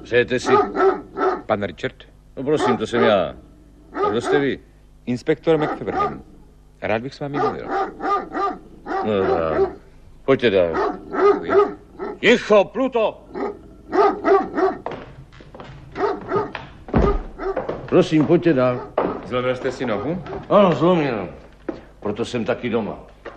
Přejete si? Pan Richard? No prosím, to jsem já. A kdo jste vy? Inspektor McFeverham. Rád bych s vámi mluvil. No dobrá. Pojďte dál. Děkuji. Ticho, Pluto! Prosím, pojďte dál. Zlomil jste si nohu? Ano, zlomil. Proto jsem taky doma.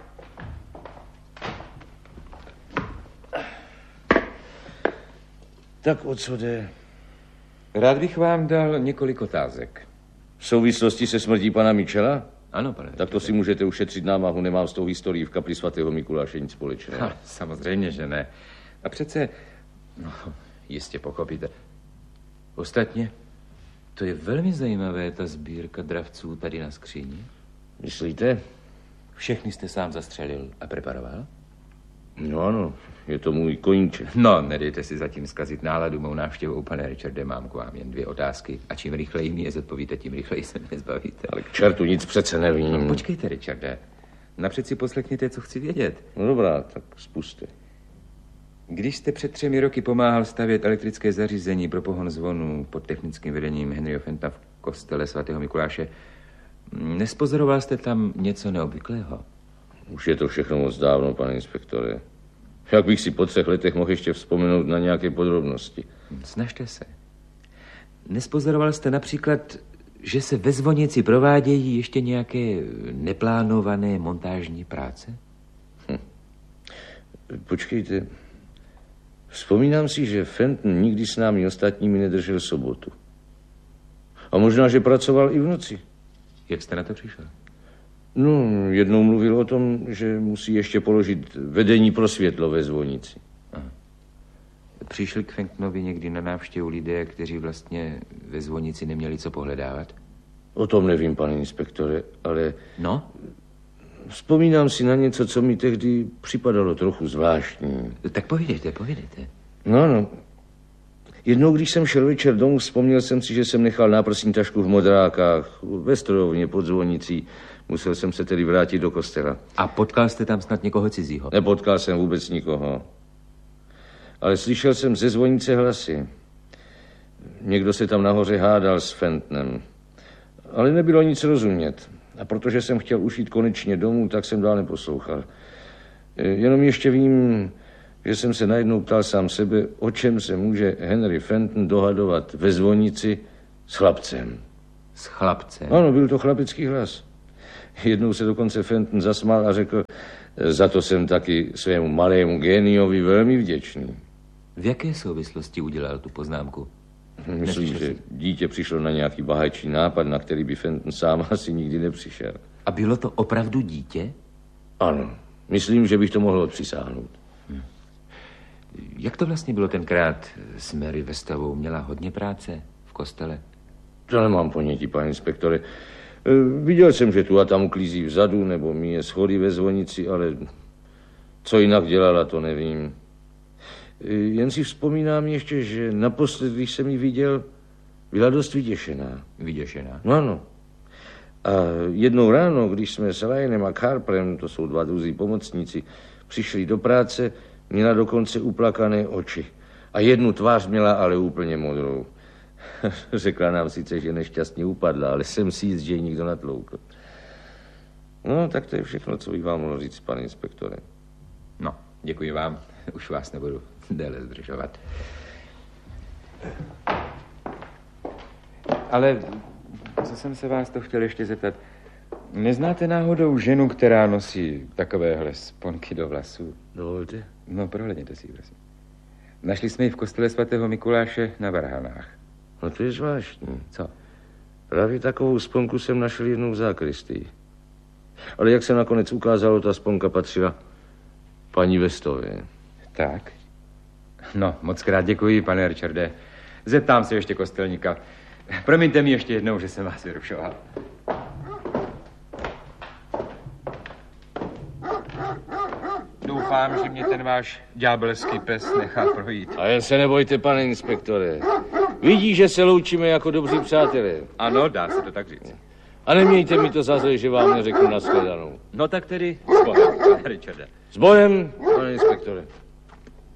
Tak o co jde? Rád bych vám dal několik otázek. V souvislosti se smrtí pana Mitchella? Ano, pane. Tak to si můžete ušetřit námahu, nemám s tou historií v kapli svatého Mikuláše nic společného. Samozřejmě, že ne. A přece, no, jistě pochopíte. Ostatně, to je velmi zajímavé, ta sbírka dravců tady na skříni. Myslíte? Všechny jste sám zastřelil a preparoval? No ano, je to můj koníček. No, nedejte si zatím zkazit náladu mou návštěvou, pane Richarde, mám k vám jen 2 otázky. A čím rychleji mi je zodpovíte, tím rychleji se mě zbavíte. Ale k čertu nic přece nevím. No, počkejte, Richarde. Napřed si poslechněte, co chci vědět. No dobrá, tak spuste. Když jste před 3 roky pomáhal stavět elektrické zařízení pro pohon zvonů pod technickým vedením Henryho Fentona v kostele svatého Mikuláše, nespozoroval jste tam něco neobvyklého? Už je to všechno moc dávno, pane inspektore. Jak bych si po 3 letech mohl ještě vzpomenout na nějaké podrobnosti? Snažte se. Nespozoroval jste například, že se ve zvonici provádějí ještě nějaké neplánované montážní práce? Počkejte. Vzpomínám si, že Fenton nikdy s námi ostatními nedržel sobotu. A možná, že pracoval i v noci. Jak jste na to přišel? No, jednou mluvil o tom, že musí ještě položit vedení pro světlo ve zvonici. Aha. Přišli k Fentonovi někdy na návštěvu lidé, kteří vlastně ve zvonici neměli co pohledávat? O tom nevím, pane inspektore, ale... No? Vzpomínám si na něco, co mi tehdy připadalo trochu zvláštní. Tak povídejte. No. Jednou, když jsem šel večer domů, vzpomněl jsem si, že jsem nechal náprsní tašku v Modrákách, ve strojovně pod zvonicí. Musel jsem se tedy vrátit do kostela. A potkal jste tam snad někoho cizího? Nepotkal jsem vůbec nikoho. Ale slyšel jsem ze zvonice hlasy. Někdo se tam nahoře hádal s Fentonem. Ale nebylo nic rozumět. A protože jsem chtěl už jít konečně domů, tak jsem dál neposlouchal. Jenom ještě vím, že jsem se najednou ptal sám sebe, o čem se může Henry Fenton dohadovat ve zvonici s chlapcem. S chlapcem? Ano, byl to chlapecký hlas. Jednou se dokonce Fenton zasmál a řekl, za to jsem taky svému malému géniovi velmi vděčný. V jaké souvislosti udělal tu poznámku? Myslím, že dítě přišlo na nějaký báječný nápad, na který by Fenton sám asi nikdy nepřišel. A bylo to opravdu dítě? Ano, myslím, že bych to mohl odpřisáhnout. Jak to vlastně bylo tenkrát s Mary Westovou? Měla hodně práce v kostele? To nemám ponětí, pane inspektore. Viděl jsem, že tu a tam uklízí vzadu, nebo míje schody ve zvonici, ale co jinak dělala, to nevím. Jen si vzpomínám ještě, že naposled, když jsem ji viděl, byla dost vyděšená. Vyděšená? No ano. A jednou ráno, když jsme s Ryanem a Harperem, to jsou 2 druzí pomocníci, přišli do práce, měla dokonce uplakané oči. A jednu tvář měla ale úplně modrou. Řekla nám sice, že nešťastně upadla, ale jsem si jist, že ji nikdo natloukl. No, tak to je všechno, co bych vám mohl říct, pane inspektore. No, děkuji vám. Už vás nebudu déle zdržovat. Ale co jsem se vás to chtěl ještě zeptat? Neznáte náhodou ženu, která nosí takovéhle sponky do vlasů? Dovolte. No, prohlédněte si ji, prosím. Našli jsme ji v kostele svatého Mikuláše na Varhanách. No to je zvláštní. Co? Právě takovou sponku jsem našel jednou v zákristii. Ale jak se nakonec ukázalo, ta sponka patřila paní Westové. Tak. No, moc krát děkuji, pane Richarde. Zeptám se ještě kostelníka. Promiňte mi ještě jednou, že jsem vás vyrušoval. Doufám, že mě ten váš ďábelský pes nechá projít. A jen se nebojte, pane inspektore. Vidí, že se loučíme jako dobří přátelé. Ano, dá se to tak říct. A nemějte mi to za zlé, že vám neřeknu nashledanou. No tak tedy s Bohem, pane Richarde. S bojem, pane inspektore.